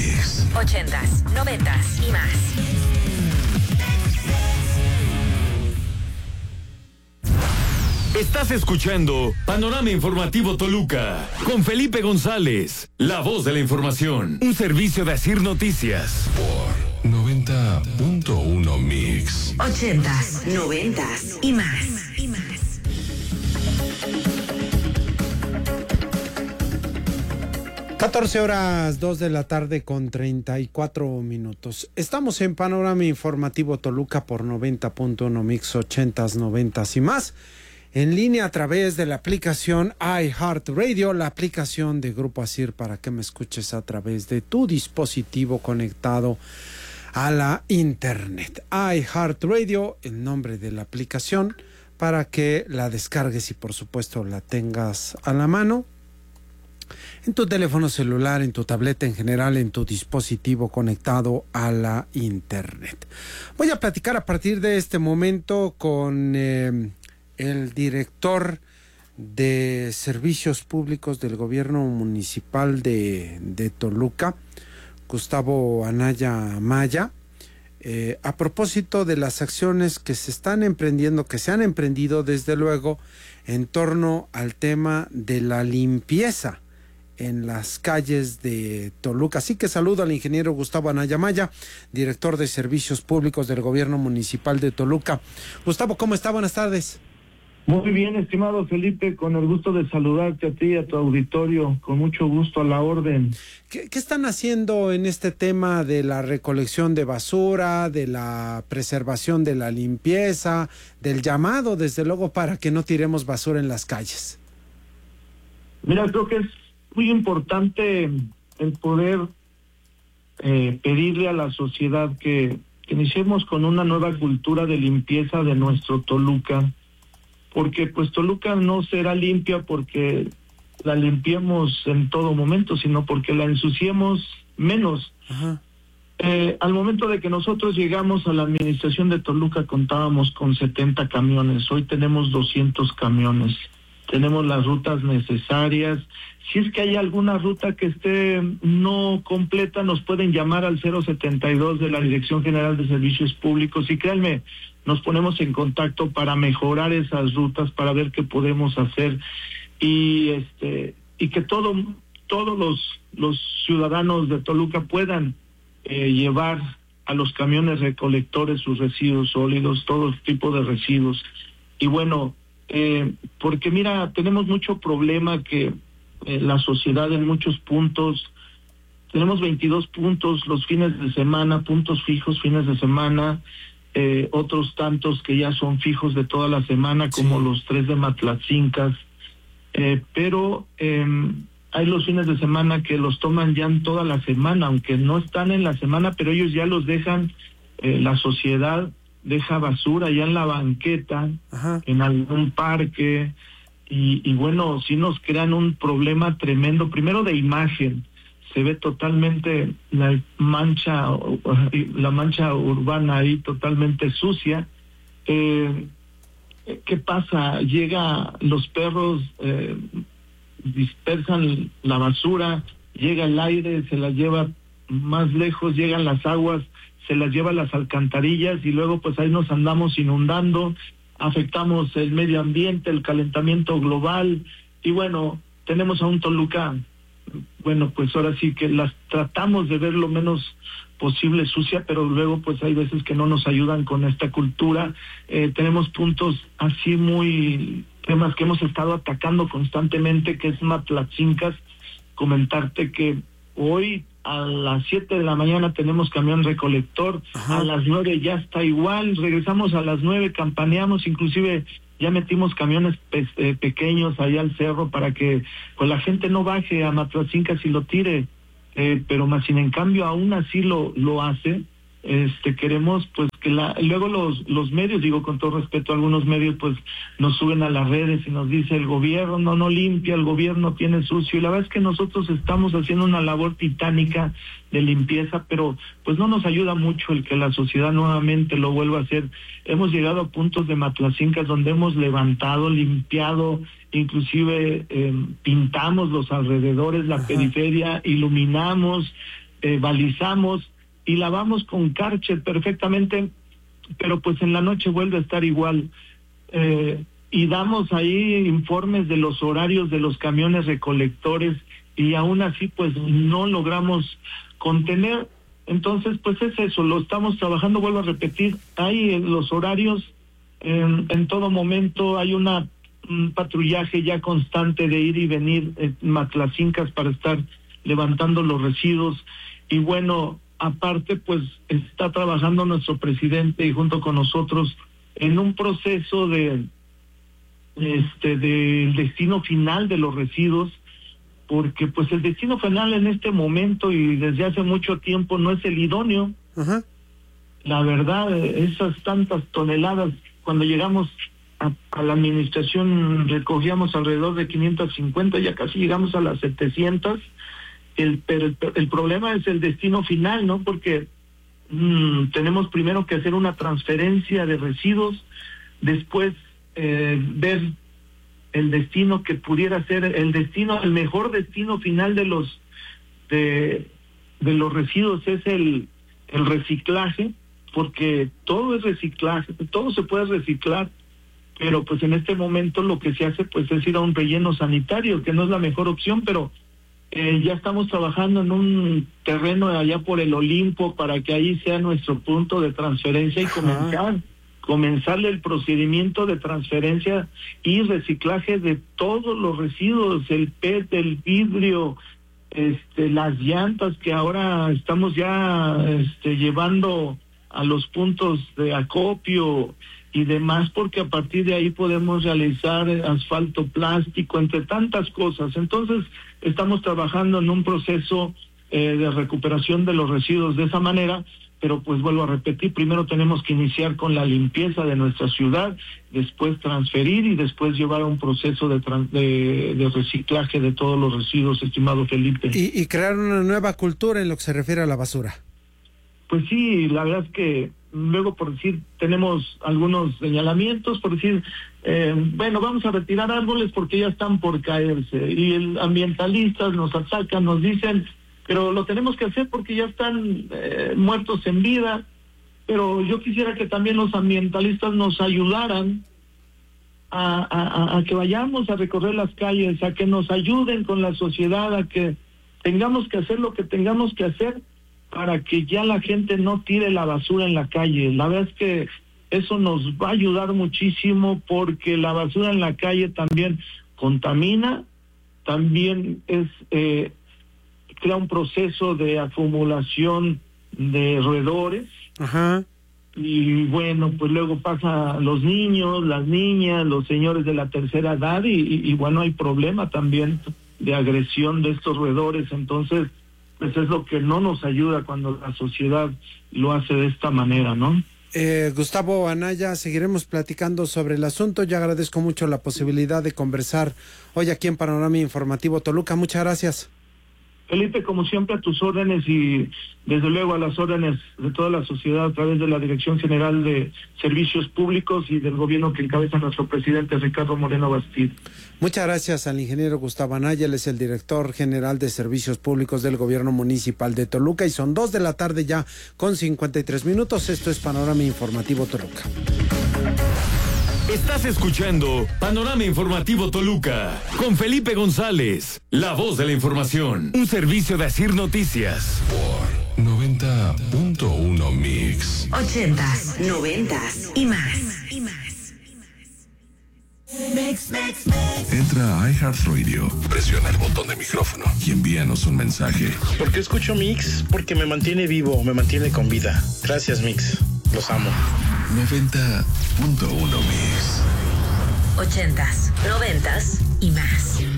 Mix. 80s, 90s y más. Estás escuchando Panorama Informativo Toluca con Felipe González, la voz de la información, un servicio de Asir Noticias. Por 90.1 Mix. 80s, 90s y más. 14:02 de la tarde con 34 minutos. Estamos en Panorama Informativo Toluca por 90.1 Mix, 80s, 90s y más. En línea a través de la aplicación iHeartRadio, la aplicación de Grupo Asir para que me escuches a través de tu dispositivo conectado a la internet. iHeartRadio, el nombre de la aplicación, para que la descargues y por supuesto la tengas a la mano. En tu teléfono celular, en tu tableta, en general, en tu dispositivo conectado a la internet. Voy a platicar a partir de este momento con el director de Servicios Públicos del Gobierno Municipal de Toluca, Gustavo Anaya Maya, a propósito de las acciones que se están emprendiendo, que se han emprendido desde luego en torno al tema de la limpieza en las calles de Toluca. Así que saludo al ingeniero Gustavo Anaya Maya, director de Servicios Públicos del Gobierno Municipal de Toluca. Gustavo, ¿cómo está? Buenas tardes. Muy bien, estimado Felipe, con el gusto de saludarte a ti y a tu auditorio, con mucho gusto, a la orden. ¿Qué están haciendo en este tema de la recolección de basura, de la preservación de la limpieza, del llamado, desde luego, para que no tiremos basura en las calles? Mira, creo que es muy importante el poder pedirle a la sociedad que iniciemos con una nueva cultura de limpieza de nuestro Toluca, porque pues Toluca no será limpia porque la limpiemos en todo momento, sino porque la ensuciemos menos. Ajá. Al momento de que nosotros llegamos a la administración de Toluca contábamos con 70 camiones, hoy tenemos 200 camiones, tenemos las rutas necesarias. Si es que hay alguna ruta que esté no completa, nos pueden llamar al 072 de la Dirección General de Servicios Públicos y créanme, nos ponemos en contacto para mejorar esas rutas, para ver qué podemos hacer y que todos los ciudadanos de Toluca puedan llevar a los camiones recolectores sus residuos sólidos, todo tipo de residuos. Y bueno, porque mira, tenemos mucho problema que la sociedad en muchos puntos, tenemos 22 puntos los fines de semana, puntos fijos fines de semana, otros tantos que ya son fijos de toda la semana, como los 3 de Matlatzincas, pero hay los fines de semana que los toman ya en toda la semana, aunque no están en la semana, pero ellos ya los dejan, la sociedad deja basura ya en la banqueta, ajá, en algún parque, y bueno, sí nos crean un problema tremendo, primero de imagen, se ve totalmente la mancha urbana ahí totalmente sucia. ¿Qué pasa? Los perros dispersan la basura, llega el aire, se la lleva más lejos, llegan las aguas, se las lleva a las alcantarillas y luego pues ahí nos andamos inundando, afectamos el medio ambiente, el calentamiento global y bueno, tenemos a un Toluca, bueno, pues ahora sí que las tratamos de ver lo menos posible sucia, pero luego pues hay veces que no nos ayudan con esta cultura. Tenemos puntos así muy temas que hemos estado atacando constantemente, que es Matlatzincas. Comentarte que hoy a las 7 de la mañana tenemos camión recolector, ajá, a las 9 ya está igual, regresamos a las 9, campaneamos, inclusive ya metimos camiones pequeños allá al cerro para que pues la gente no baje a Matlatzincas y lo tire, pero más sin en cambio aún así lo hace. Queremos pues que luego los medios, digo con todo respeto, algunos medios pues nos suben a las redes y nos dice el gobierno no limpia, el gobierno tiene sucio, y la verdad es que nosotros estamos haciendo una labor titánica de limpieza, pero pues no nos ayuda mucho el que la sociedad nuevamente lo vuelva a hacer. Hemos llegado a puntos de Matlatzincas donde hemos levantado, limpiado, inclusive pintamos los alrededores, la, ajá, periferia, iluminamos, balizamos y lavamos con Karcher perfectamente, pero pues en la noche vuelve a estar igual. Y damos ahí informes de los horarios de los camiones recolectores y aún así pues no logramos contener. Entonces pues es eso, lo estamos trabajando, vuelvo a repetir, hay los horarios, en todo momento hay un patrullaje ya constante de ir y venir en Matlacincas para estar levantando los residuos. Y bueno, aparte pues está trabajando nuestro presidente y junto con nosotros en un proceso del destino final de los residuos, porque pues el destino final en este momento y desde hace mucho tiempo no es el idóneo. Ajá. La verdad, esas tantas toneladas, cuando llegamos a la administración recogíamos alrededor de 550, ya casi llegamos a las 700, pero el problema es el destino final, ¿no? Porque tenemos primero que hacer una transferencia de residuos, después ver el destino que pudiera ser el mejor destino final de los residuos es el reciclaje, porque todo es reciclaje, todo se puede reciclar, pero pues en este momento lo que se hace pues es ir a un relleno sanitario, que no es la mejor opción, pero ya estamos trabajando en un terreno allá por el Olimpo para que ahí sea nuestro punto de transferencia y comenzarle el procedimiento de transferencia y reciclaje de todos los residuos, el PET, el vidrio, las llantas que ahora estamos ya llevando a los puntos de acopio y demás, porque a partir de ahí podemos realizar asfalto plástico, entre tantas cosas. Entonces estamos trabajando en un proceso de recuperación de los residuos de esa manera, pero pues vuelvo a repetir, primero tenemos que iniciar con la limpieza de nuestra ciudad, después transferir y después llevar a un proceso de reciclaje de todos los residuos, estimado Felipe. Y crear una nueva cultura en lo que se refiere a la basura. Pues sí, la verdad es que luego, por decir, tenemos algunos señalamientos, por decir, vamos a retirar árboles porque ya están por caerse, y ambientalistas nos atacan, nos dicen, pero lo tenemos que hacer porque ya están muertos en vida. Pero yo quisiera que también los ambientalistas nos ayudaran a que vayamos a recorrer las calles, a que nos ayuden con la sociedad, a que tengamos que hacer lo que tengamos que hacer para que ya la gente no tire la basura en la calle. La verdad es que eso nos va a ayudar muchísimo, porque la basura en la calle también contamina, también crea un proceso de acumulación de roedores. Ajá. Y bueno, pues luego pasa los niños, las niñas, los señores de la tercera edad y bueno, hay problema también de agresión de estos roedores. Entonces pues es lo que no nos ayuda cuando la sociedad lo hace de esta manera, ¿no? Gustavo Anaya, seguiremos platicando sobre el asunto. Yo agradezco mucho la posibilidad de conversar hoy aquí en Panorama Informativo Toluca. Muchas gracias. Felipe, como siempre, a tus órdenes y desde luego a las órdenes de toda la sociedad a través de la Dirección General de Servicios Públicos y del gobierno que encabeza nuestro presidente Ricardo Moreno Bastid. Muchas gracias al ingeniero Gustavo Anaya, él es el director general de Servicios Públicos del Gobierno Municipal de Toluca, y son 2 de la tarde ya con 53 minutos. Esto es Panorama Informativo Toluca. Estás escuchando Panorama Informativo Toluca con Felipe González, la voz de la información, un servicio de Asir Noticias. Por 90.1 Mix. 80s, 90s y más. Entra a iHeartRadio, presiona el botón de micrófono y envíanos un mensaje. ¿Por qué escucho Mix? Porque me mantiene vivo, me mantiene con vida. Gracias, Mix. Los amo. 90.1 Mix. 80s, 90s y más.